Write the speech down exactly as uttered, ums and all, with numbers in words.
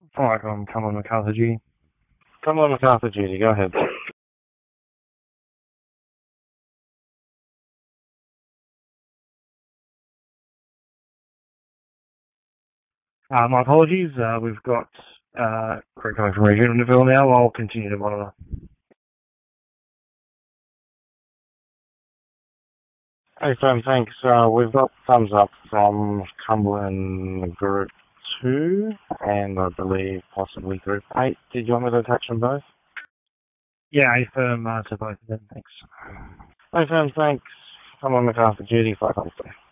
Alright, um, come on, MacArthur G. Come on, MacArthur Judy, go ahead. Uh, my apologies, uh, we've got, uh, crew coming from Regionalville now. I'll continue to monitor. Hey, Sam, thanks. Uh, we've got thumbs up from Cumberland Group two, and I believe possibly Group eight. Did you want me to attach them both? Yeah, I affirm uh, to both of them, thanks. Hey, Sam, thanks. Come on, MacArthur Judy, five hundred.